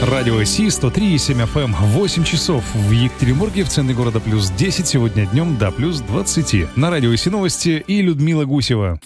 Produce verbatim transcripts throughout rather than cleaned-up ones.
Радио Си, сто три и семь эф эм, восемь часов. В Екатеринбурге, в центре города плюс десять, сегодня днем до плюс двадцати. На Радио Си новости и Людмила Гусева.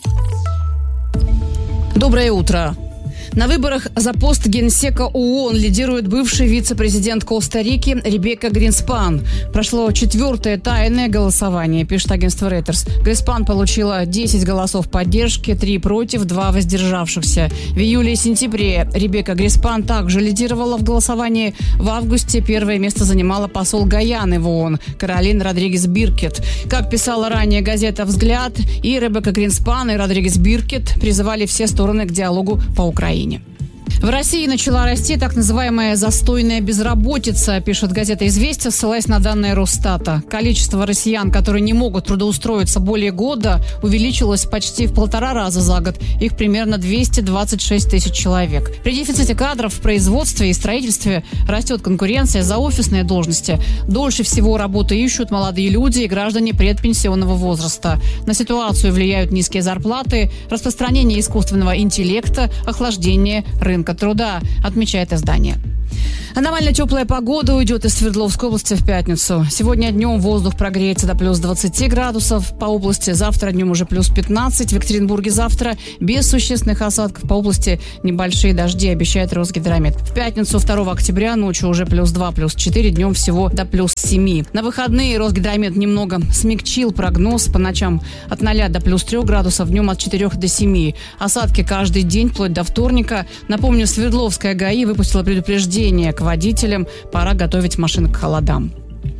Доброе утро. На выборах за пост генсека ООН лидирует бывший вице-президент Коста-Рики Ребекка Гринспан. Прошло четвертое тайное голосование, пишет агентство Reuters. Гринспан получила десять голосов поддержки, три против, два воздержавшихся. В июле и сентябре Ребекка Гринспан также лидировала в голосовании. В августе первое место занимала посол Гаяны в ООН Каролин Родригес Биркет. Как писала ранее газета «Взгляд», и Ребекка Гринспан, и Родригес Биркет призывали все стороны к диалогу по Украине. В России начала расти так называемая застойная безработица, пишет газета «Известия», ссылаясь на данные Росстата. Количество россиян, которые не могут трудоустроиться более года, увеличилось почти в полтора раза за год. Их примерно двести двадцать шесть тысяч человек. При дефиците кадров в производстве и строительстве растет конкуренция за офисные должности. Дольше всего работы ищут молодые люди и граждане предпенсионного возраста. На ситуацию влияют низкие зарплаты, распространение искусственного интеллекта, охлаждение рынка труда, отмечает издание. Аномально теплая погода уйдет из Свердловской области в пятницу. Сегодня днем воздух прогреется до плюс двадцати градусов по области. Завтра днем уже плюс пятнадцать. В Екатеринбурге завтра без существенных осадков. По области небольшие дожди, обещает Росгидромет. В пятницу второго октября ночью уже плюс два, плюс четыре. Днем всего до плюс семи. На выходные Росгидромет немного смягчил прогноз. По ночам от ноля до плюс трех градусов, днем от четырех до семи. Осадки каждый день, вплоть до вторника. Напомню, Свердловская ГАИ выпустила предупреждение к водителям. Пора готовить машины к холодам.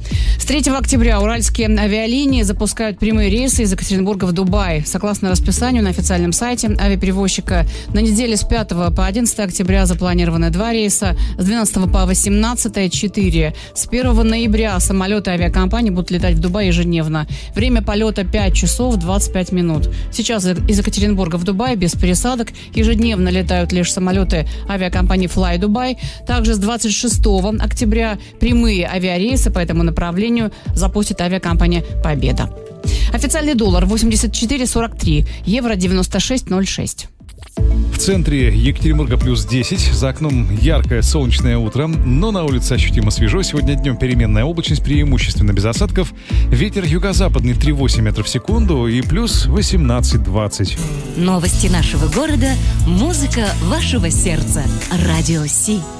С третьего октября уральские авиалинии запускают прямые рейсы из Екатеринбурга в Дубай. Согласно расписанию на официальном сайте авиаперевозчика, на неделе с пятого по одиннадцатое октября запланированы два рейса, с двенадцатого по восемнадцатое – четыре. С первого ноября самолеты авиакомпании будут летать в Дубай ежедневно. Время полета пять часов двадцать пять минут. Сейчас из Екатеринбурга в Дубай без пересадок ежедневно летают лишь самолеты авиакомпании Fly Dubai. Также с двадцать шестого октября прямые авиарейсы по этому направлению запустит авиакомпания «Победа». Официальный доллар восемьдесят четыре сорок три, евро девяносто шесть ноль шесть. В центре Екатеринбурга плюс десять, за окном яркое солнечное утро, но на улице ощутимо свежо. Сегодня днем переменная облачность, преимущественно без осадков. Ветер юго-западный три целых восемь метров в секунду и плюс восемнадцать двадцать. Новости нашего города, музыка вашего сердца. Радио Си.